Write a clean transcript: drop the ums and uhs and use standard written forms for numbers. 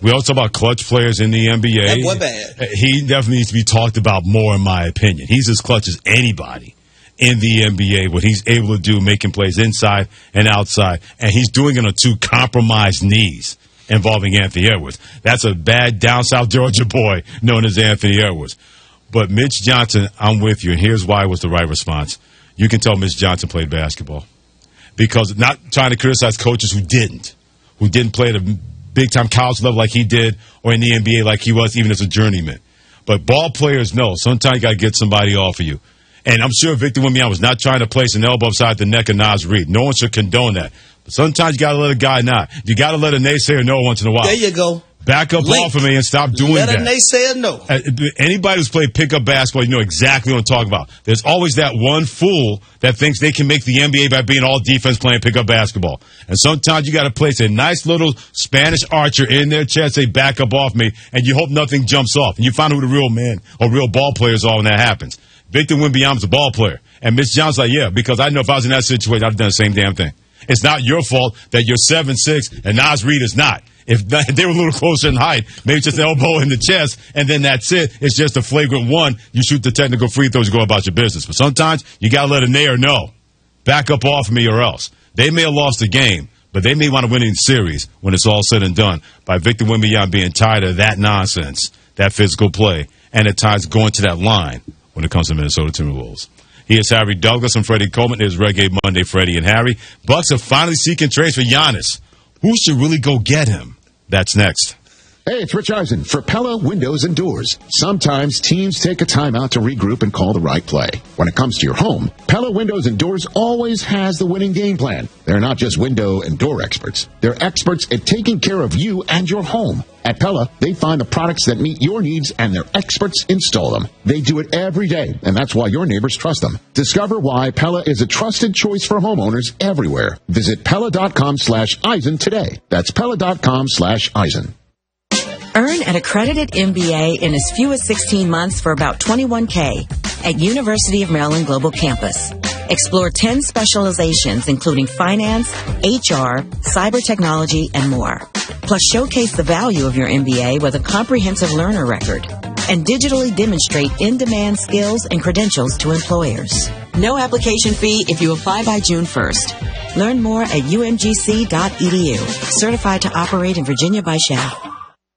We also talk about clutch players in the NBA. That boy bad. He definitely needs to be talked about more, in my opinion. He's as clutch as anybody in the NBA, what he's able to do, making plays inside and outside. And he's doing it on two compromised knees involving Anthony Edwards. That's a bad down South Georgia boy known as Anthony Edwards. But Mitch Johnson, I'm with you, and here's why it was the right response. You can tell Mitch Johnson played basketball. Because not trying to criticize coaches who didn't play at a big-time college level like he did, or in the NBA like he was, even as a journeyman. But ball players know sometimes you got to get somebody off of you. And I'm sure Victor Wembanyama was not trying to place an elbow upside the neck of Naz Reid. No one should condone that. But sometimes you got to let a guy not. You got to let a naysayer know once in a while. There you go. Back up off of me and stop doing that. Let a naysayer know. Anybody who's played pickup basketball, you know exactly what I'm talking about. There's always that one fool that thinks they can make the NBA by being all defense playing pickup basketball. And sometimes you got to place a nice little Spanish archer in their chest, say, back up off me, and you hope nothing jumps off. And you find out who the real man or real ball players are when that happens. Victor Wembanyama's a ball player. And Mitch Johnson's like, yeah, because I know if I was in that situation, I'd have done the same damn thing. It's not your fault that you're 7'6" and Naz Reid is not. If they were a little closer in height, maybe just an elbow in the chest, and then that's it. It's just a flagrant one. You shoot the technical free throws, you go about your business. But sometimes you got to let a nayer know. Back up off me or else. They may have lost the game, but they may want to win in the series when it's all said and done by Victor Wembanyama being tired of that nonsense, that physical play, and at times going to that line when it comes to Minnesota Timberwolves. He is Harry Douglas and Freddie Coleman. It is Reggae Monday, Freddie and Harry. Bucks are finally seeking trades for Giannis. Who should really go get him? That's next. Hey, it's Rich Eisen for Pella Windows and Doors. Sometimes teams take a time out to regroup and call the right play. When it comes to your home, Pella Windows and Doors always has the winning game plan. They're not just window and door experts. They're experts at taking care of you and your home. At Pella, they find the products that meet your needs and their experts install them. They do it every day, and that's why your neighbors trust them. Discover why Pella is a trusted choice for homeowners everywhere. Visit Pella.com/Eisen today. That's Pella.com/Eisen. Earn an accredited MBA in as few as 16 months for about $21K at University of Maryland Global Campus. Explore 10 specializations, including finance, HR, cyber technology, and more. Plus, showcase the value of your MBA with a comprehensive learner record and digitally demonstrate in-demand skills and credentials to employers. No application fee if you apply by June 1st. Learn more at umgc.edu. Certified to operate in Virginia by SCHAF.